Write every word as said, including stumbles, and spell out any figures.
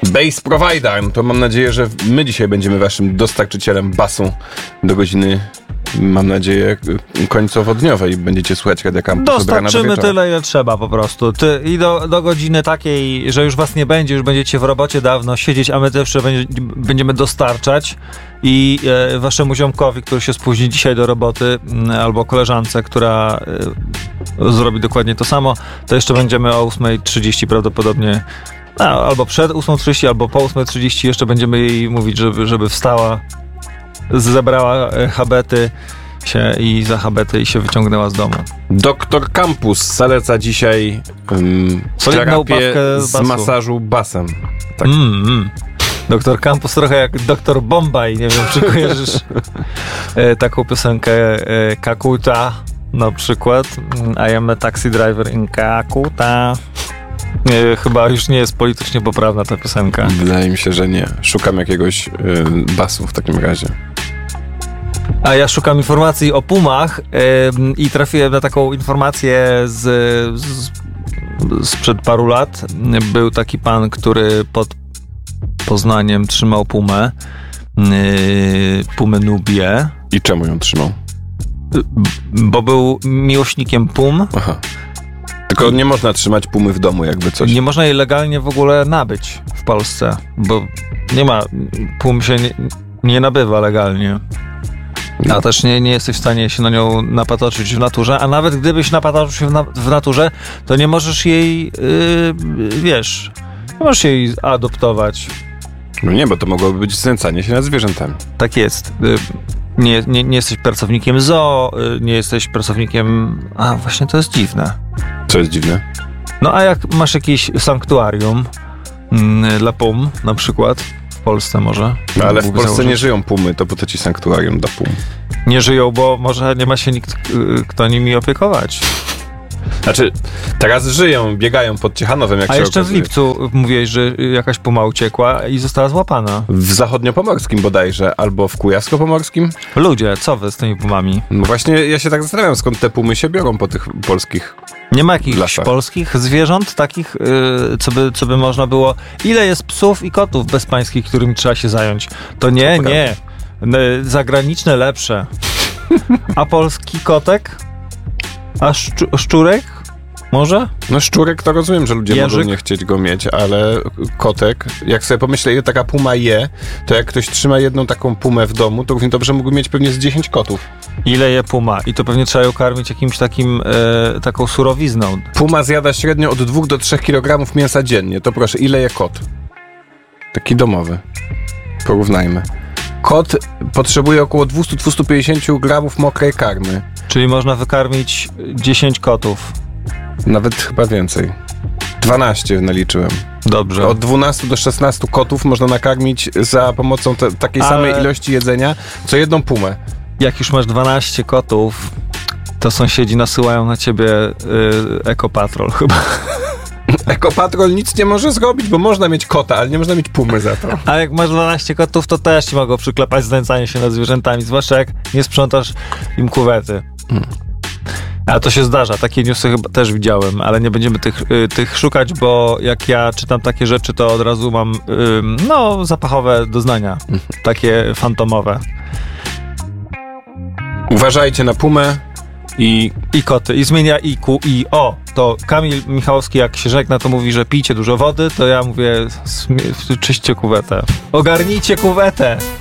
Bass Provider, no to mam nadzieję, że my dzisiaj będziemy waszym dostarczycielem basu do godziny, mam nadzieję, końcowo-dniowej. Będziecie słuchać Radia Campus od rana do Dostarczymy wieczora. tyle, ile trzeba po prostu. Ty, I do, do godziny takiej, że już was nie będzie, już będziecie w robocie dawno siedzieć, a my też jeszcze będzie, będziemy dostarczać i e, waszemu ziomkowi, który się spóźni dzisiaj do roboty, m, albo koleżance, która e, zrobi dokładnie to samo, to jeszcze będziemy o ósma trzydzieści prawdopodobnie, no, albo przed ósma trzydzieści, albo po ósma trzydzieści jeszcze będziemy jej mówić, żeby, żeby wstała, zebrała e, habety się i za habety i się wyciągnęła z domu. Doktor Campus zaleca dzisiaj um, Solidną terapię łapkę z basu. masażu basem. Tak. Mm, mm. Doktor Campus trochę jak Doktor Bombay, nie wiem, czy kojarzysz e, taką piosenkę e, Kakuta na przykład. I am a taxi driver in Kakuta. Nie, chyba już nie jest politycznie poprawna ta piosenka. Wydaje mi się, że nie. Szukam jakiegoś y, basu w takim razie. A ja szukam informacji o pumach yy, i trafiłem na taką informację z, z, sprzed paru lat. Był taki pan, który pod Poznaniem trzymał pumę, yy, pumę Nubię. I czemu ją trzymał? Bo był miłośnikiem pum. Aha. Tylko nie można trzymać pumy w domu, jakby coś. Nie można jej legalnie w ogóle nabyć w Polsce, bo nie ma, pum się nie, nie nabywa legalnie. A też nie, nie jesteś w stanie się na nią napatoczyć w naturze, a nawet gdybyś napatoczył się w, na, w naturze, to nie możesz jej, yy, wiesz, nie możesz jej adoptować. No nie, bo to mogłoby być znęcanie się nad zwierzętami. Tak jest. Yy, nie, nie, nie jesteś pracownikiem zoo, yy, nie jesteś pracownikiem... A, właśnie to jest dziwne. Co jest dziwne? No a jak masz jakieś sanktuarium yy, dla pum, na przykład, w Polsce może. No, ale w Polsce założyć. nie żyją pumy, to po co ci sanktuarium dla pum? Nie żyją, bo może nie ma się nikt, yy, kto nimi opiekować. Znaczy, teraz żyją, biegają pod Ciechanowem, jak A się jeszcze w okazuje. lipcu mówiłeś, że jakaś puma uciekła i została złapana. W zachodniopomorskim bodajże, albo w kujawsko-pomorskim. Ludzie, co wy z tymi pumami? No właśnie, ja się tak zastanawiam, skąd te pumy się biorą po tych polskich. Nie ma jakichś Lasach. polskich zwierząt takich, yy, co, by, co by można było... Ile jest psów i kotów bezpańskich, którymi trzeba się zająć? To nie, To nie. N- zagraniczne lepsze. A polski kotek? A szczu- szczurek? Może? No szczurek to rozumiem, że ludzie Jerzyk? mogą nie chcieć go mieć, ale kotek, jak sobie pomyślę, ile taka puma je, to jak ktoś trzyma jedną taką pumę w domu, to równie dobrze mógłby mieć pewnie z dziesięć kotów. Ile je puma? I to pewnie trzeba ją karmić jakimś takim, e, taką surowizną. Puma zjada średnio od dwóch do trzech kilogramów mięsa dziennie. To proszę, ile je kot? Taki domowy. Porównajmy. Kot potrzebuje około dwieście do dwustu pięćdziesięciu gramów mokrej karmy. Czyli można wykarmić dziesięć kotów. Nawet chyba więcej. dwanaście naliczyłem. Dobrze. Od dwunastu do szesnastu kotów można nakarmić za pomocą te, takiej Ale- samej ilości jedzenia, co jedną pumę. Jak już masz dwanaście kotów, to sąsiedzi nasyłają na ciebie y, ekopatrol chyba. Ekopatrol nic nie może zrobić, bo można mieć kota, ale nie można mieć pumy za to. A jak masz dwanaście kotów, to też ci mogą przyklepać znęcanie się nad zwierzętami, zwłaszcza jak nie sprzątasz im kuwety. Hmm. A to się zdarza, takie newsy chyba też widziałem, ale nie będziemy tych, y, tych szukać, bo jak ja czytam takie rzeczy, to od razu mam y, no zapachowe doznania, takie fantomowe. Uważajcie na pumę i I koty, i zmienia i ku, i o. To Kamil Michałowski, jak się żegna, to mówi, że pijcie dużo wody, to ja mówię, smi- czyście kuwetę. Ogarnijcie kuwetę!